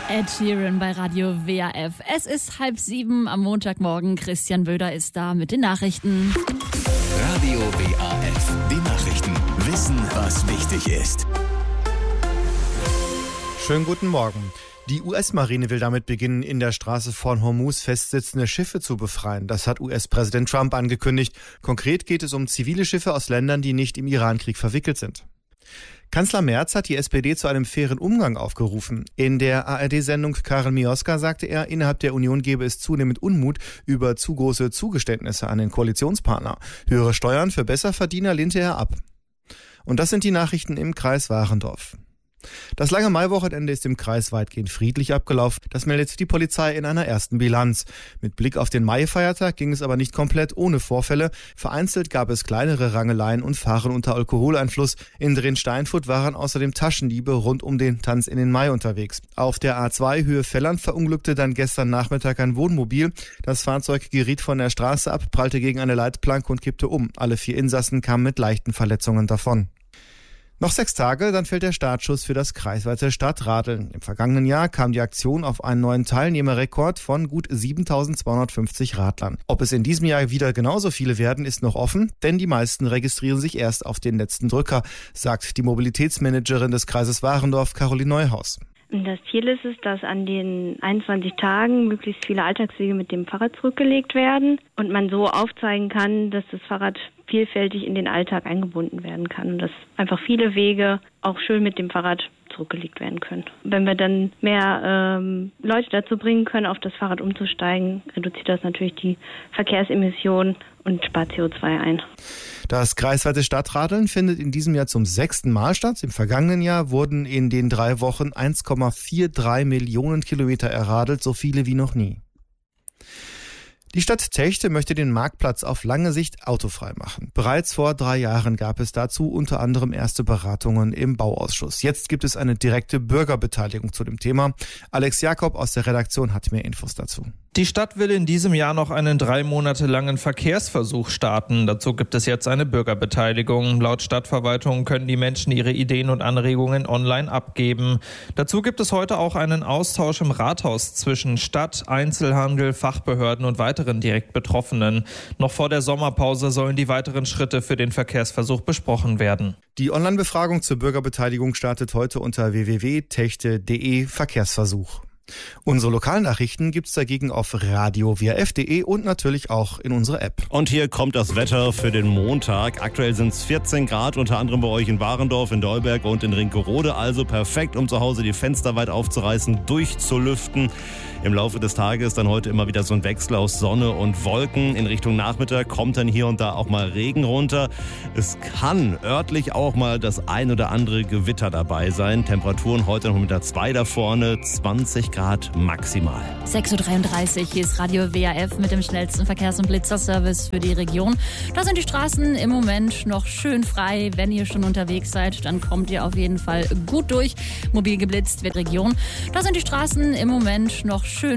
Ed Sheeran bei Radio WAF. Es ist 6:30 am Montagmorgen. Christian Böder ist da mit den Nachrichten. Radio WAF, die Nachrichten. Wissen, was wichtig ist. Schönen guten Morgen. Die US-Marine will damit beginnen, in der Straße von Hormuz festsitzende Schiffe zu befreien. Das hat US-Präsident Trump angekündigt. Konkret geht es um zivile Schiffe aus Ländern, die nicht im Irankrieg verwickelt sind. Kanzler Merz hat die SPD zu einem fairen Umgang aufgerufen. In der ARD-Sendung Karel Mioska sagte er, innerhalb der Union gebe es zunehmend Unmut über zu große Zugeständnisse an den Koalitionspartner. Höhere Steuern für Besserverdiener lehnte er ab. Und das sind die Nachrichten im Kreis Warendorf. Das lange Maiwochenende ist im Kreis weitgehend friedlich abgelaufen. Das meldet die Polizei in einer ersten Bilanz. Mit Blick auf den Maifeiertag ging es aber nicht komplett ohne Vorfälle. Vereinzelt gab es kleinere Rangeleien und Fahren unter Alkoholeinfluss. In Drin-Steinfurt waren außerdem Taschendiebe rund um den Tanz in den Mai unterwegs. Auf der A2 Höhe Velland verunglückte dann gestern Nachmittag ein Wohnmobil. Das Fahrzeug geriet von der Straße ab, prallte gegen eine Leitplanke und kippte um. Alle 4 Insassen kamen mit leichten Verletzungen davon. Noch 6 Tage, dann fällt der Startschuss für das kreisweite Stadtradeln. Im vergangenen Jahr kam die Aktion auf einen neuen Teilnehmerrekord von gut 7.250 Radlern. Ob es in diesem Jahr wieder genauso viele werden, ist noch offen, denn die meisten registrieren sich erst auf den letzten Drücker, sagt die Mobilitätsmanagerin des Kreises Warendorf, Caroline Neuhaus. Das Ziel ist es, dass an den 21 Tagen möglichst viele Alltagswege mit dem Fahrrad zurückgelegt werden und man so aufzeigen kann, dass das Fahrrad vielfältig in den Alltag eingebunden werden kann und dass einfach viele Wege auch schön mit dem Fahrrad zurückgelegt werden können. Wenn wir dann mehr Leute dazu bringen können, auf das Fahrrad umzusteigen, reduziert das natürlich die Verkehrsemissionen und spart CO2 ein. Das kreisweite Stadtradeln findet in diesem Jahr zum 6. Mal statt. Im vergangenen Jahr wurden in den 3 Wochen 1,43 Millionen Kilometer erradelt, so viele wie noch nie. Die Stadt Techte möchte den Marktplatz auf lange Sicht autofrei machen. Bereits vor 3 Jahren gab es dazu unter anderem erste Beratungen im Bauausschuss. Jetzt gibt es eine direkte Bürgerbeteiligung zu dem Thema. Alex Jakob aus der Redaktion hat mehr Infos dazu. Die Stadt will in diesem Jahr noch einen 3 Monate langen Verkehrsversuch starten. Dazu gibt es jetzt eine Bürgerbeteiligung. Laut Stadtverwaltung können die Menschen ihre Ideen und Anregungen online abgeben. Dazu gibt es heute auch einen Austausch im Rathaus zwischen Stadt, Einzelhandel, Fachbehörden und weiteren direkt Betroffenen. Noch vor der Sommerpause sollen die weiteren Schritte für den Verkehrsversuch besprochen werden. Die Online-Befragung zur Bürgerbeteiligung startet heute unter www.techte.de Verkehrsversuch. Unsere Lokalnachrichten gibt's dagegen auf radiowaf.de und natürlich auch in unserer App. Und hier kommt das Wetter für den Montag. Aktuell sind es 14 Grad, unter anderem bei euch in Warendorf, in Dolberg und in Rinkerode. Also perfekt, um zu Hause die Fenster weit aufzureißen, durchzulüften. Im Laufe des Tages dann heute immer wieder so ein Wechsel aus Sonne und Wolken. In Richtung Nachmittag kommt dann hier und da auch mal Regen runter. Es kann örtlich auch mal das ein oder andere Gewitter dabei sein. Temperaturen heute noch mit der 2 da vorne, 20 Grad maximal. 6:33 Uhr, hier ist Radio WAF mit dem schnellsten Verkehrs- und Blitzerservice für die Region. Da sind die Straßen im Moment noch schön frei. Wenn ihr schon unterwegs seid, dann kommt ihr auf jeden Fall gut durch. Mobil geblitzt wird Region. Da sind die Straßen im Moment noch schön